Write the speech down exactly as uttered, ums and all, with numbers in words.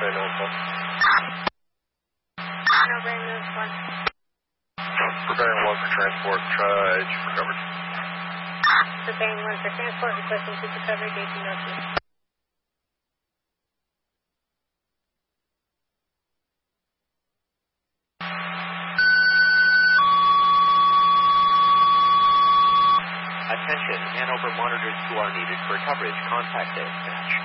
Train one four. No, bearing one one. Preparing one for transport, try H for coverage. Preparing one for transport, requesting two for coverage, eighteen oh two. Attention, Hanover monitors who are needed for coverage. Contact dispatch.